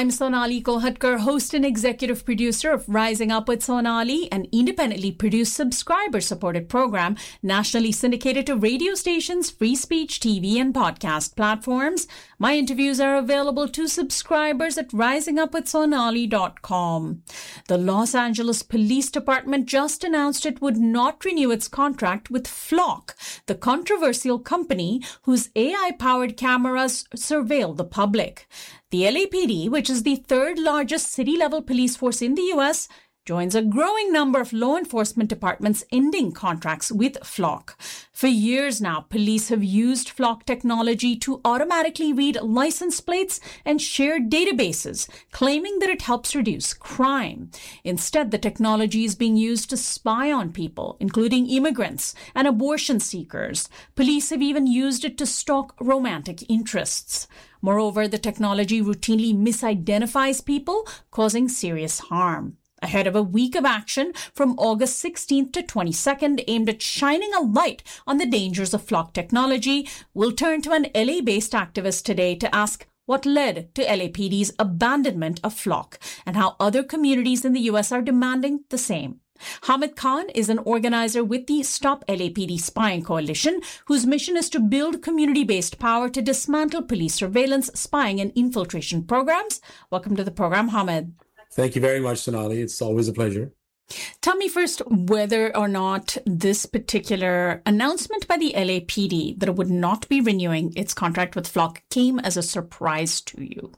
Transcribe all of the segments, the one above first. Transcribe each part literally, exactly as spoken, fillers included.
I'm Sonali Kolhatkar, host and executive producer of Rising Up with Sonali, an independently produced subscriber-supported program nationally syndicated to radio stations, free speech, T V, and podcast platforms. My interviews are available to subscribers at rising up with sonali dot com. The Los Angeles Police Department just announced it would not renew its contract with Flock, the controversial company whose A I-powered cameras surveil the public. The L A P D, which is the third largest city-level police force in the U S, joins a growing number of law enforcement departments ending contracts with Flock. For years now, police have used Flock technology to automatically read license plates and share databases, claiming that it helps reduce crime. Instead, the technology is being used to spy on people, including immigrants and abortion seekers. Police have even used it to stalk romantic interests. Moreover, the technology routinely misidentifies people, causing serious harm. Ahead of a week of action from August sixteenth to twenty-second aimed at shining a light on the dangers of Flock technology, we'll turn to an L A-based activist today to ask what led to L A P D's abandonment of Flock and how other communities in the U S are demanding the same. Hamid Khan is an organizer with the Stop L A P D Spying Coalition, whose mission is to build community-based power to dismantle police surveillance, spying, and infiltration programs. Welcome to the program, Hamid. Thank you very much, Sonali. It's always a pleasure. Tell me first whether or not this particular announcement by the L A P D that it would not be renewing its contract with Flock came as a surprise to you.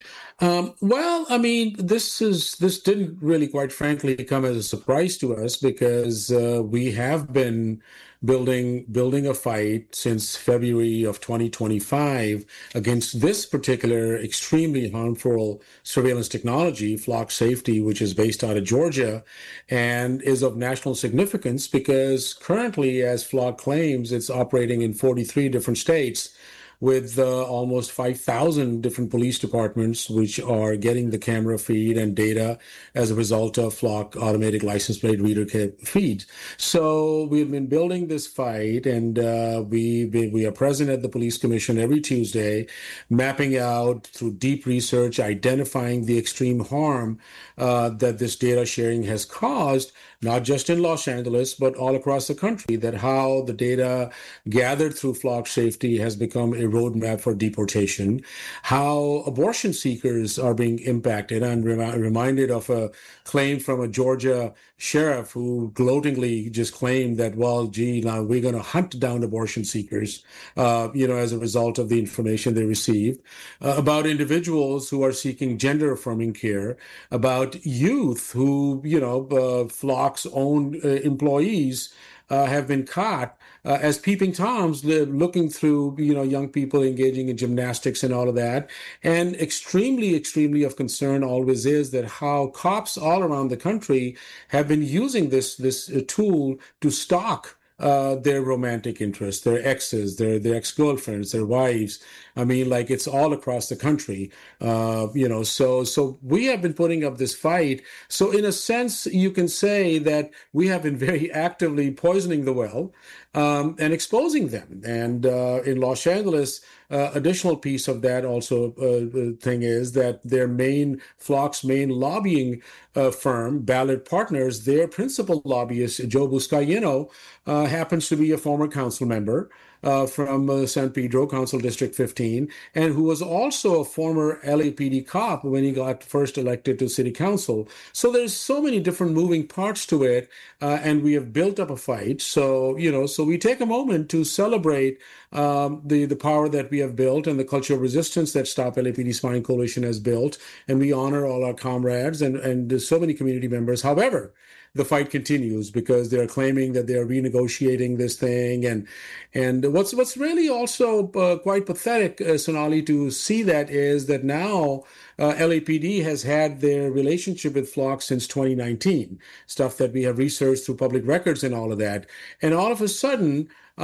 Um, well, I mean, this is this didn't really, quite frankly, come as a surprise to us because uh, we have been building building a fight since February of twenty twenty-five against this particular extremely harmful surveillance technology, Flock Safety, which is based out of Georgia and is of national significance because currently, as Flock claims, it's operating in forty-three different states, with uh, almost five thousand different police departments, which are getting the camera feed and data as a result of Flock automatic license plate reader feeds. So we've been building this fight, and uh, we, we are present at the Police Commission every Tuesday, mapping out through deep research, identifying the extreme harm uh, that this data sharing has caused, not just in Los Angeles, but all across the country, that how the data gathered through Flock Safety has become a roadmap for deportation, how abortion seekers are being impacted. I'm rem- reminded of a claim from a Georgia sheriff who gloatingly just claimed that, well, gee, now we're going to hunt down abortion seekers, uh, you know, as a result of the information they received, uh, about individuals who are seeking gender affirming care, about youth who, you know, uh, Flock's own uh, employees uh, have been caught Uh, as peeping toms, looking through, you know, young people engaging in gymnastics and all of that. And extremely, extremely of concern always is that how cops all around the country have been using this this uh, tool to stalk uh, their romantic interests, their exes, their their ex-girlfriends, their wives. I mean, like, it's all across the country, uh, you know, so so we have been putting up this fight. So in a sense, you can say that we have been very actively poisoning the well um, and exposing them. And uh, in Los Angeles, uh, additional piece of that also uh, thing is that their main, Flock's main lobbying uh, firm, Ballard Partners, their principal lobbyist, Joe Buscaino, uh, happens to be a former council member Uh, from uh, San Pedro, Council District fifteen, and who was also a former L A P D cop when he got first elected to city council. So there's so many different moving parts to it, uh, and we have built up a fight. So, you know, so we take a moment to celebrate um, the, the power that we have built and the culture of resistance that Stop L A P D Spying Coalition has built, and we honor all our comrades and, and there's so many community members. However, the fight continues because they're claiming that they're renegotiating this thing. And and what's what's really also uh, quite pathetic, uh, Sonali, to see that is that now uh, L A P D has had their relationship with Flock since twenty nineteen, stuff that we have researched through public records and all of that. And all of a sudden,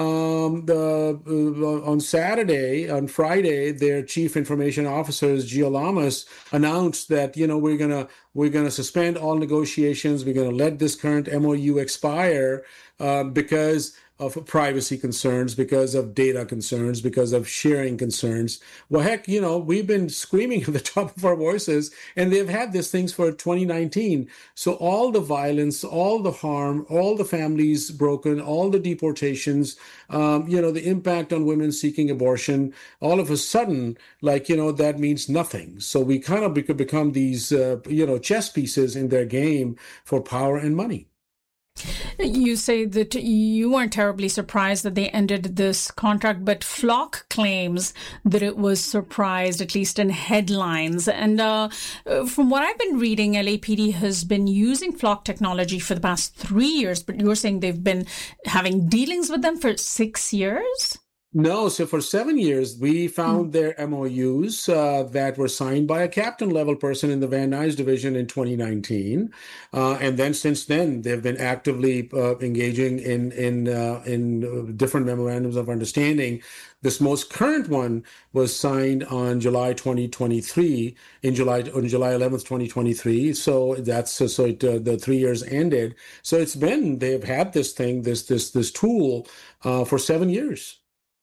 Um, the, uh, on Saturday, on Friday, their chief information officers, Gio Lamas, announced that, you know, we're gonna we're gonna suspend all negotiations. We're gonna let this current M O U expire uh, because of privacy concerns, because of data concerns, because of sharing concerns. Well, heck, you know, we've been screaming at the top of our voices, and they've had these things for twenty nineteen. So all the violence, all the harm, all the families broken, all the deportations, um, you know, the impact on women seeking abortion, all of a sudden, like, you know, that means nothing. So we kind of could become these, uh, you know, chess pieces in their game for power and money. You say that you weren't terribly surprised that they ended this contract, but Flock claims that it was surprised, at least in headlines. And uh, from what I've been reading, L A P D has been using Flock technology for the past three years, but you're saying they've been having dealings with them for six years? No, so for seven years, we found mm. their M O Us uh, that were signed by a captain level person in the Van Nuys division in twenty nineteen. Uh, and then since then, they've been actively uh, engaging in in uh, in different memorandums of understanding. This most current one was signed on July twenty twenty-three, in July on July eleventh, twenty twenty-three. So that's so it, uh, the three years ended. So it's been, they've had this thing, this this this tool uh, for seven years.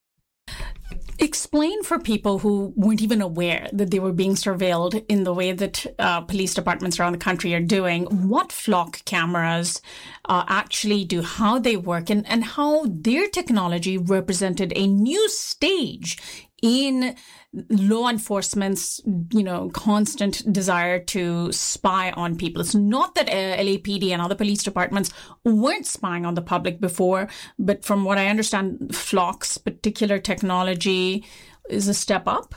Explain for people who weren't even aware that they were being surveilled in the way that uh, police departments around the country are doing, what Flock cameras uh, actually do, how they work, and, and how their technology represented a new stage in law enforcement's, you know, constant desire to spy on people. It's not that uh, L A P D and other police departments weren't spying on the public before, but from what I understand, Flock's particular technology is a step up.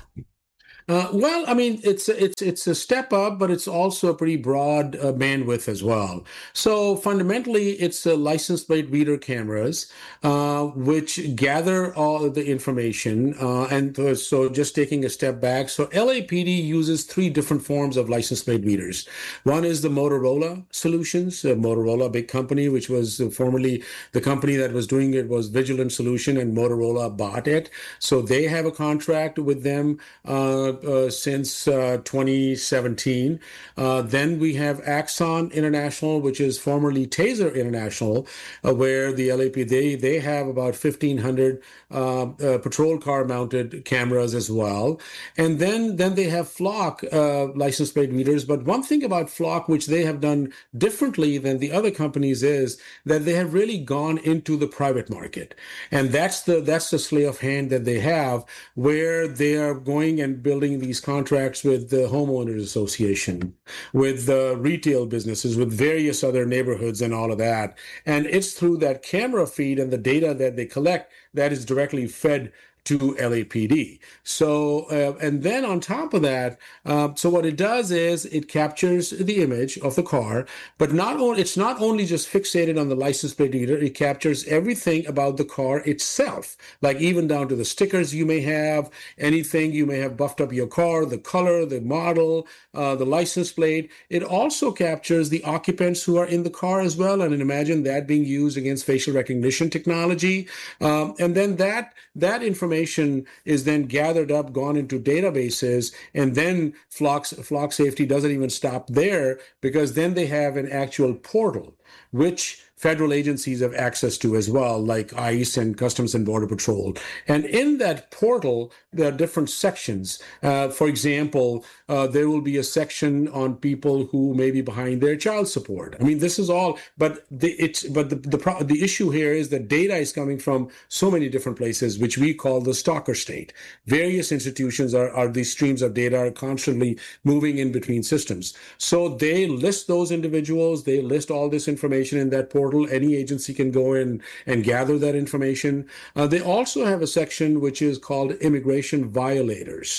Uh, well, I mean, it's it's it's a step up, but it's also a pretty broad uh, bandwidth as well. So fundamentally, it's uh, license plate reader cameras, uh, which gather all of the information. Uh, and uh, so just taking a step back, so L A P D uses three different forms of license plate readers. One is the Motorola Solutions, uh, Motorola, a big company, which was uh, formerly the company that was doing it was Vigilant Solution, and Motorola bought it. So they have a contract with them Uh, Uh, since uh, twenty seventeen. Uh, then we have Axon International, which is formerly Taser International, uh, where the L A P D, they, they have about fifteen hundred uh, uh, patrol car mounted cameras as well. And then, then they have Flock uh, license plate readers. But one thing about Flock, which they have done differently than the other companies, is that they have really gone into the private market. And that's the, that's the sleight of hand that they have, where they are going and building these contracts with the homeowners association, with the retail businesses, with various other neighborhoods and all of that. And it's through that camera feed and the data that they collect that is directly fed to L A P D. So, uh, and then on top of that, uh, so what it does is it captures the image of the car, but not only, it's not only just fixated on the license plate reader, it captures everything about the car itself, like even down to the stickers you may have, anything you may have buffed up your car, the color, the model, uh, the license plate. It also captures the occupants who are in the car as well. And imagine that being used against facial recognition technology. Um, and then that, that information is then gathered up, gone into databases, and then Flock, Flock Safety doesn't even stop there, because then they have an actual portal, which federal agencies have access to as well, like ICE and Customs and Border Patrol. And in that portal, there are different sections. Uh, for example, uh, there will be a section on people who may be behind their child support. I mean, this is all, but the, it's but the the, pro, the issue here is that data is coming from so many different places, which we call the stalker state. Various institutions are, are these streams of data are constantly moving in between systems. So they list those individuals, they list all this information in that portal. Any agency can go in and gather that information. Uh, they also have a section which is called immigration violators.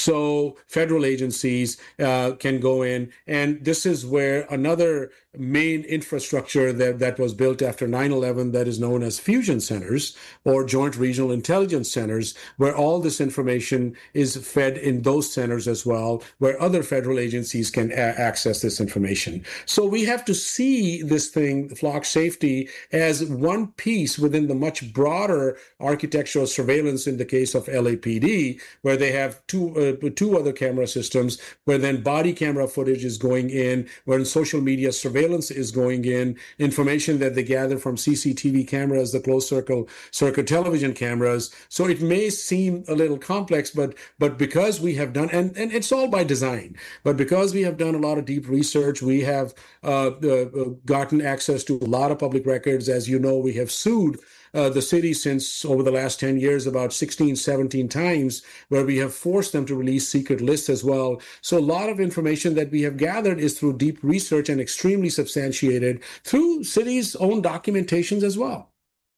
So federal agencies uh, can go in, and this is where another main infrastructure that, that was built after nine eleven that is known as fusion centers or joint regional intelligence centers, where all this information is fed in those centers as well, where other federal agencies can a- access this information. So we have to see this thing, Flock Safety, as one piece within the much broader architectural surveillance in the case of L A P D, where they have two uh, two other camera systems, where then body camera footage is going in, where in social media surveillance surveillance is going in, information that they gather from C C T V cameras, the closed circle circuit television cameras. So it may seem a little complex, but but because we have done, and, and it's all by design, but because we have done a lot of deep research, we have uh, uh, gotten access to a lot of public records. As you know, we have sued Uh, the city since over the last ten years about sixteen, seventeen times, where we have forced them to release secret lists as well. So a lot of information that we have gathered is through deep research and extremely substantiated through cities' own documentations as well.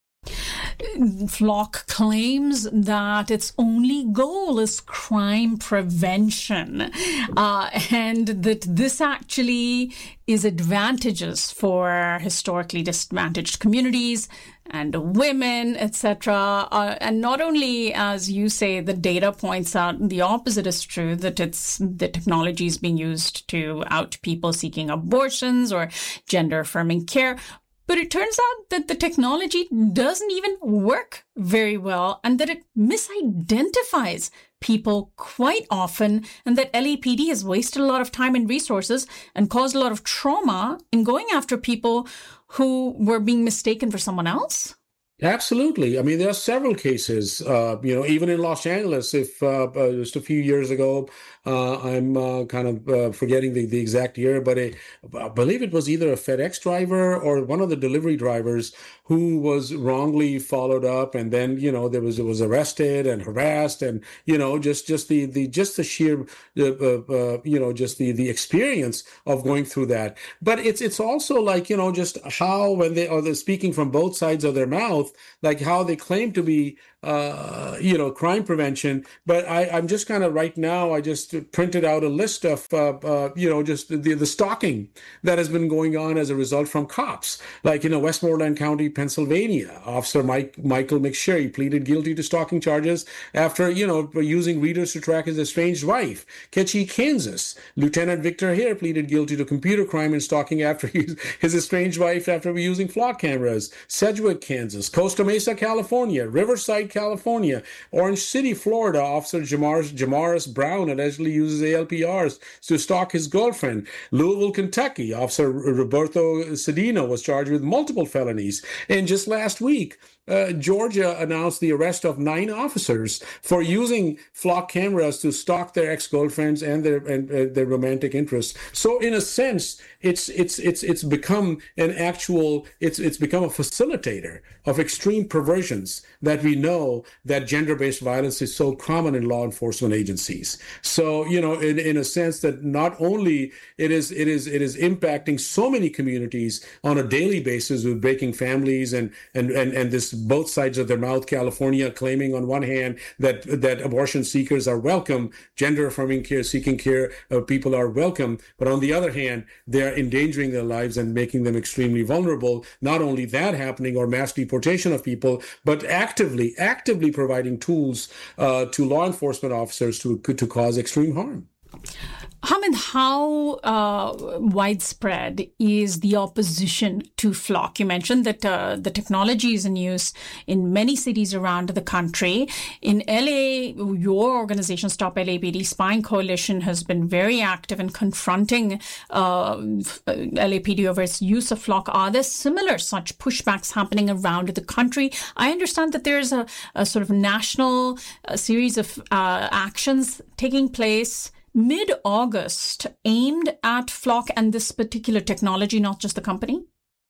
Flock claims that its only goal is crime prevention, uh, and that this actually is advantageous for historically disadvantaged communities and women, et cetera. Uh, and not only, as you say, the data points out the opposite is true, that it's the technology is being used to out people seeking abortions or gender affirming care. But it turns out that the technology doesn't even work very well, and that it misidentifies people quite often, and that L A P D has wasted a lot of time and resources and caused a lot of trauma in going after people who were being mistaken for someone else. Absolutely. I mean, there are several cases, uh, you know, even in Los Angeles, if uh, uh, just a few years ago, uh, I'm uh, kind of uh, forgetting the, the exact year, but a, I believe it was either a FedEx driver or one of the delivery drivers who was wrongly followed up, and then, you know, there was it was arrested and harassed, and, you know, just just the the just the sheer uh, uh, you know just the the experience of going through that. But it's it's also like, you know, just how when they are speaking from both sides of their mouth, like how they claim to be, uh, you know, crime prevention. But I, I'm just kind of right now, I just printed out a list of, uh, uh, you know, just the, the stalking that has been going on as a result from cops. Like, you know, Westmoreland County, Pennsylvania, Officer Mike Michael McSherry pleaded guilty to stalking charges after, you know, using readers to track his estranged wife. Ketchie, Kansas, Lieutenant Victor Hare pleaded guilty to computer crime and stalking after his, his estranged wife after using flock cameras. Sedgwick, Kansas, Costa Mesa, California, Riverside, California, Orange City, Florida, Officer Jamaris, Jamaris Brown allegedly uses A L P Rs to stalk his girlfriend. Louisville, Kentucky, Officer Roberto Cedino was charged with multiple felonies. And just last week, Uh, Georgia announced the arrest of nine officers for using flock cameras to stalk their ex-girlfriends and their and uh, their romantic interests. So, in a sense, it's it's it's it's become an actual it's it's become a facilitator of extreme perversions that we know that gender-based violence is so common in law enforcement agencies. So, you know, in in a sense that not only it is it is it is impacting so many communities on a daily basis with breaking families and and and and this both sides of their mouth, California claiming on one hand that that abortion seekers are welcome, gender affirming care, seeking care uh, people are welcome, but on the other hand, they're endangering their lives and making them extremely vulnerable. Not only that happening, or mass deportation of people, but actively, actively providing tools uh, to law enforcement officers to to cause extreme harm. Hamid, how uh, widespread is the opposition to flock? You mentioned that uh, the technology is in use in many cities around the country. In L A, your organization, Stop L A P D Spying Coalition, has been very active in confronting uh, L A P D over its use of flock. Are there similar such pushbacks happening around the country? I understand that there's a, a sort of national uh, series of uh, actions taking place mid-August aimed at flock and this particular technology, not just the company?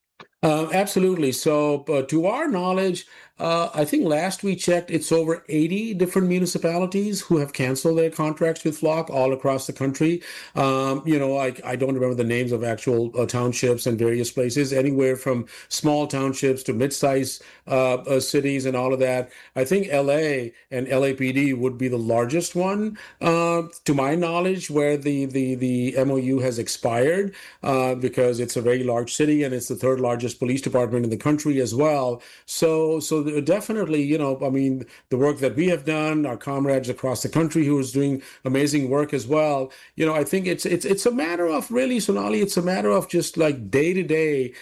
Uh, absolutely. So uh, to our knowledge, uh, I think last we checked, it's over eighty different municipalities who have canceled their contracts with Flock all across the country. Um, you know, I, I don't remember the names of actual uh, townships and various places, anywhere from small townships to mid-sized uh, uh, cities and all of that. I think L A and L A P D would be the largest one, uh, to my knowledge, where the, the, the M O U has expired uh, because it's a very large city and it's the third largest largest police department in the country as well. So, so definitely, you know, I mean, the work that we have done, our comrades across the country who is doing amazing work as well. You know, I think it's it's it's a matter of really, Sonali, it's a matter of just like day to day.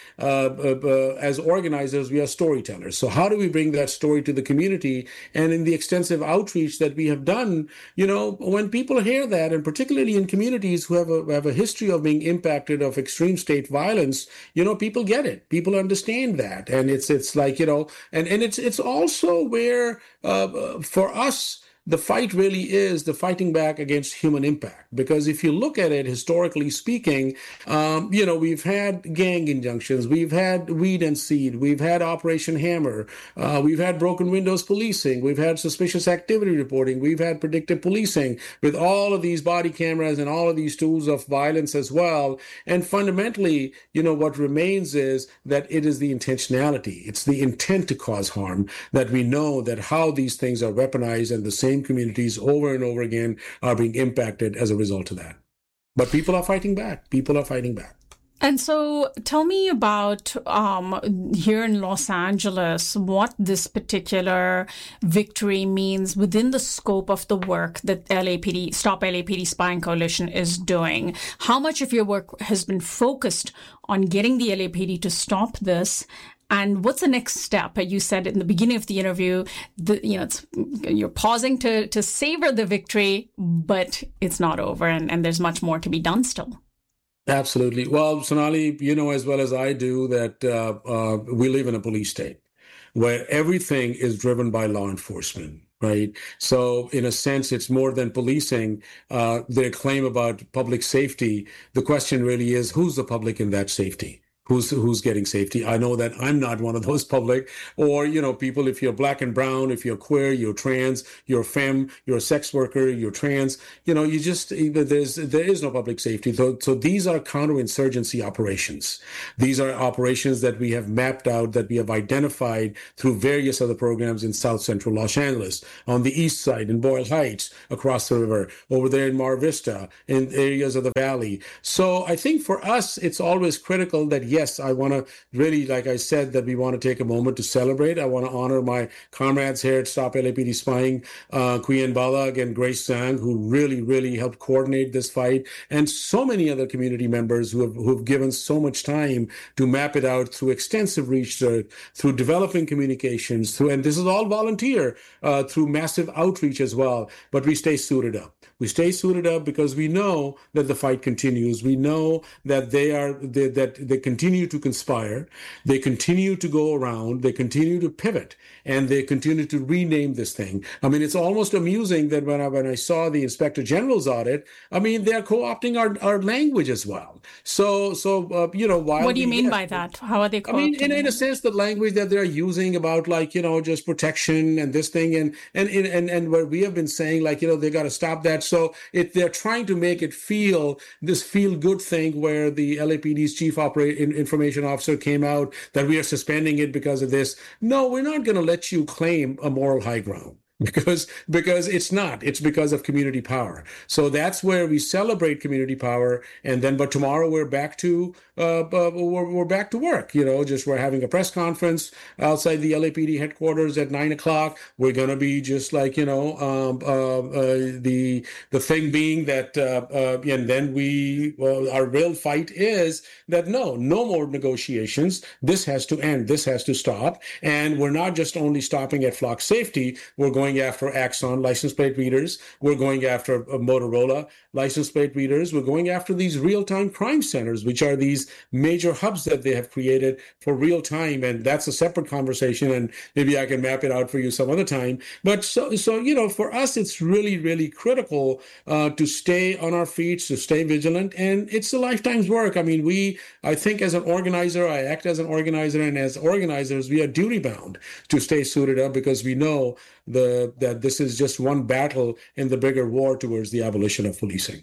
As organizers, we are storytellers. So how do we bring that story to the community? And in the extensive outreach that we have done, you know, when people hear that, and particularly in communities who have a have a history of being impacted of extreme state violence, you know, people get it. People understand that, and it's it's like, you know, and and it's it's also where uh, for us, the fight really is the fighting back against human impact. Because if you look at it historically speaking, um, you know, we've had gang injunctions, we've had Weed and Seed, we've had Operation Hammer, uh, we've had broken windows policing, we've had suspicious activity reporting, we've had predictive policing with all of these body cameras and all of these tools of violence as well. And fundamentally, you know, what remains is that it is the intentionality. It's the intent to cause harm that we know that how these things are weaponized, and the same communities over and over again are being impacted as a result of that. But people are fighting back. People are fighting back. And so tell me about um, here in Los Angeles, what this particular victory means within the scope of the work that L A P D, Stop L A P D Spying Coalition is doing. How much of your work has been focused on getting the L A P D to stop this? And what's the next step? You said in the beginning of the interview, the, you know, it's, you're pausing to, to savor the victory, but it's not over, and, and there's much more to be done still. Absolutely. Well, Sonali, you know as well as I do that uh, uh, we live in a police state where everything is driven by law enforcement. Right. So in a sense, it's more than policing uh, their claim about public safety. The question really is, who's the public in that safety? Who's who's getting safety? I know that I'm not one of those public, or, you know, people, if you're black and brown, if you're queer, you're trans, you're femme, you're a sex worker, you're trans, you know, you just, there's, there is no public safety. So, so these are counterinsurgency operations. These are operations that we have mapped out, that we have identified through various other programs in South Central Los Angeles, on the east side, in Boyle Heights, across the river, over there in Mar Vista, in areas of the valley. So I think for us, it's always critical that, yes, Yes, I want to really, like I said, that we want to take a moment to celebrate. I want to honor my comrades here at Stop L A P D Spying, uh, Kuyen Balag and Grace Zhang, who really, really helped coordinate this fight, and so many other community members who have, who have given so much time to map it out through extensive research, through developing communications, through, and this is all volunteer, uh, through massive outreach as well. But we stay suited up. We stay suited up because we know that the fight continues. We know that they are they, that they continue to conspire. They continue to go around. They continue to pivot, and they continue to rename this thing. I mean, it's almost amusing that when I when I saw the Inspector General's audit, I mean, they're co-opting our, our language as well. So so uh, you know, while what do you we, mean yes, by that? How are they co-opting? I mean, in, in a sense, the language that they're using about, like, you know, just protection and this thing, and and and and where we have been saying, like, you know, they got to stop that. So it, they're trying to make it feel this feel-good thing where the L A P D's chief operating information officer came out that we are suspending it because of this. No, we're not going to let you claim a moral high ground. Because because it's not. It's because of community power. So that's where we celebrate community power. And then, but tomorrow we're back to uh, uh we're, we're back to work. You know, just we're having a press conference outside the L A P D headquarters at nine o'clock. We're gonna be just like, you know, um, uh, uh, the the thing being that, uh, uh, and then we well, our real fight is that no, no more negotiations. This has to end. This has to stop. And we're not just only stopping at flock safety. We're going after Axon license plate readers. We're going after Motorola license plate readers. We're going after these real-time crime centers, which are these major hubs that they have created for real time. And that's a separate conversation. And maybe I can map it out for you some other time. But so, so you know, for us, it's really, really critical uh, to stay on our feet, to stay vigilant. And it's a lifetime's work. I mean, we, I think as an organizer, I act as an organizer, and as organizers, we are duty bound to stay suited up because we know the that this is just one battle in the bigger war towards the abolition of policing.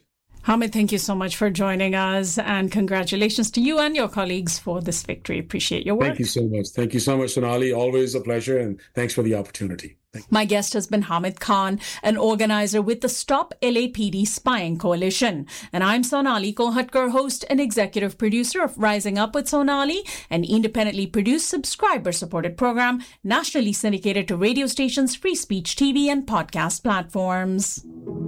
Hamid, thank you so much for joining us, and congratulations to you and your colleagues for this victory. Appreciate your work. Thank you so much. Thank you so much, Sonali. Always a pleasure, and thanks for the opportunity. My guest has been Hamid Khan, an organizer with the Stop L A P D Spying Coalition. And I'm Sonali Kolhatkar, host and executive producer of Rising Up with Sonali, an independently produced, subscriber-supported program nationally syndicated to radio stations, free speech T V, and podcast platforms.